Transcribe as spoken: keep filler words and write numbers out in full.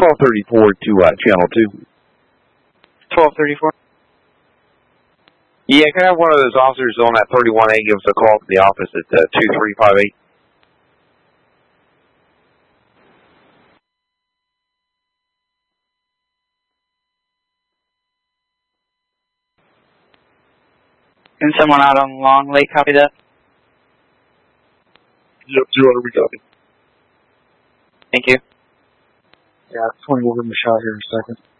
twelve thirty-four to uh, channel two. twelve thirty-four. Yeah, can I have one of those officers on that thirty-one A give us a call to the office at uh, two three five eight? And someone out on Long Lake, copy that? Yep, two hundred, we copy. Thank you. Yeah, twenty, we'll give him a shot here in a second.